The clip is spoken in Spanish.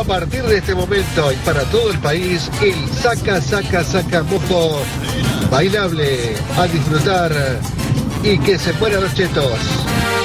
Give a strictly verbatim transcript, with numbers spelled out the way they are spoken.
partir de este momento y para todo el país, el Saca, Saca, Saca Mojo bailable. A disfrutar y que se fueran los chetos.